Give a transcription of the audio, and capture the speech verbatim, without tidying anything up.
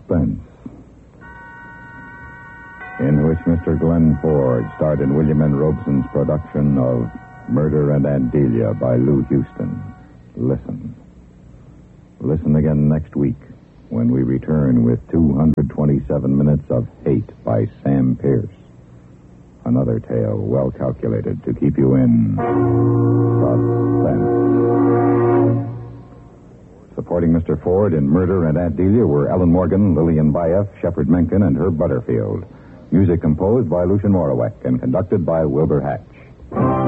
Suspense, in which Mister Glenn Ford starred in William N. Robeson's production of Murder and Aunt Delia by Lou Houston. Listen. Listen again next week when we return with two hundred twenty-seven minutes of Hate by Sam Pierce. Another tale well calculated to keep you in suspense. Supporting Mister Ford in Murder and Aunt Delia were Ellen Morgan, Lillian Baeff, Shepard Menken, and Herb Butterfield. Music composed by Lucien Morawek and conducted by Wilbur Hatch.